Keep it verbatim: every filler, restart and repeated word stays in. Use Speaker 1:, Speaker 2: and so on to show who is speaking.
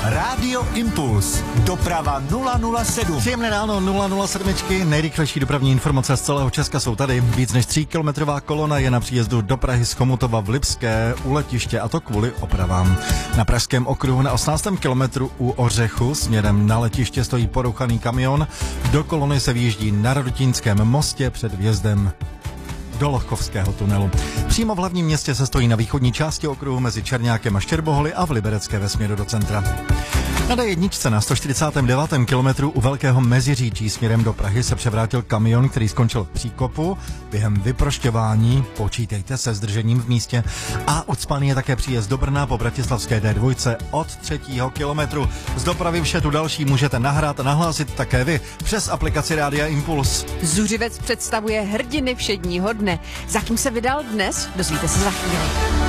Speaker 1: Rádio Impuls. Doprava nula nula sedm.
Speaker 2: Příjemné ráno, nula nula sedm. Nejrychlejší dopravní informace z celého Česka jsou tady. Víc než tříkilometrová kolona je na příjezdu do Prahy z Chomutova v Lipské u letiště, a to kvůli opravám. Na pražském okruhu na osmnáctém kilometru u Ořechu směrem na letiště stojí porouchaný kamion. Do kolony se vyjíždí na Radotínském mostě před vjezdem do Lochovského tunelu. Přímo v hlavním městě se stojí na východní části okruhu mezi Černákem a Štěrboholy a v Liberecké ve směru do centra. Na dé jedna na sto čtyřicátém devátém kilometru u Velkého Meziříčí směrem do Prahy se převrátil kamion, který skončil v příkopu. Během vyprošťování počítejte se zdržením v místě. A ucpaný je také příjezd do Brna po bratislavské dé dva od třetího kilometru. Z dopravy vše, tu další můžete nahrát a nahlásit také vy přes aplikaci Rádia Impuls.
Speaker 3: Zuřivec představuje hrdiny všedního dne. Za kým se vydal dnes? Dozvíte se za chvíli.